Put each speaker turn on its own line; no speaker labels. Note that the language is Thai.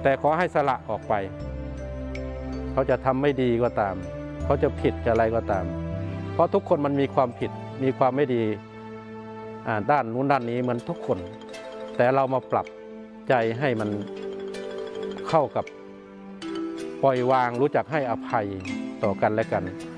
แต่ขอให้สละออกไปเขาจะทำไม่ดีก็ตามเขาจะผิดจะอะไรก็ตามเพราะทุกคนมันมีความผิดมีความไม่ดีด้านนู้นด้านนี้เหมือนทุกคนแต่เรามาปรับใจให้มันเข้ากับปล่อยวางรู้จักให้อภัยต่อกันและกัน